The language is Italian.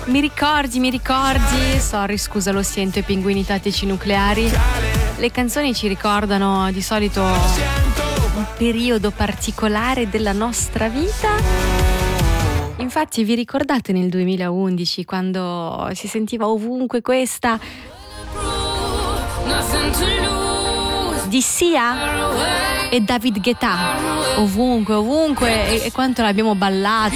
Mi ricordi? Sorry, scusa, lo sento, i pinguini tattici nucleari. Le canzoni ci ricordano di solito un periodo particolare della nostra vita. Infatti, vi ricordate nel 2011 quando si sentiva ovunque questa di Sia e David Guetta? Ovunque, e quanto l'abbiamo ballato.